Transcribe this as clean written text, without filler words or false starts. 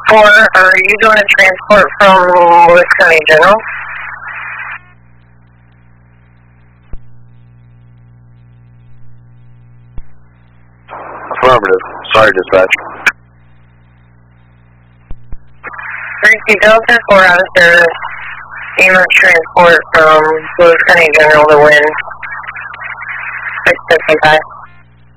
Or are you doing a transport from Lewis County General? Affirmative. Sorry, dispatch. 32 Delta, 4 Officer, ambulance transport from Lewis County General to Wynn 655.